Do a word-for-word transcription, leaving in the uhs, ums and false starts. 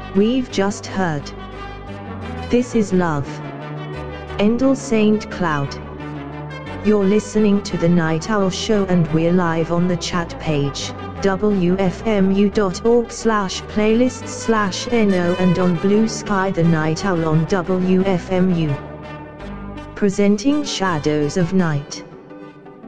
We've just heard This Is Love, Endel Saint Cloud. You're listening to The Night Owl Show and we're live on the chat page, w f m u dot org slash playlists slash no, and on Blue Sky The Night Owl on W F M U. Presenting Shadows of Night.